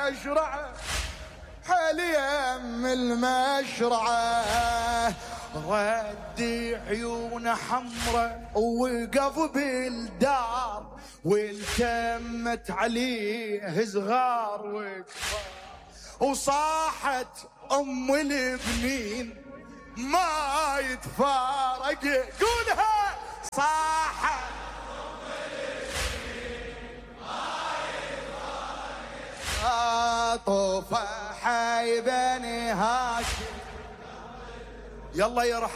المشرعة، حليم المشرعة، ردي عيون حمرة ووقف بالدار، والتمت عليه صغار وكبار، وصاحت ام البنين ما يتفارق. قولها صاحت ام البنين ما يتفارق، طوفة حي بني هاشم. يلا يا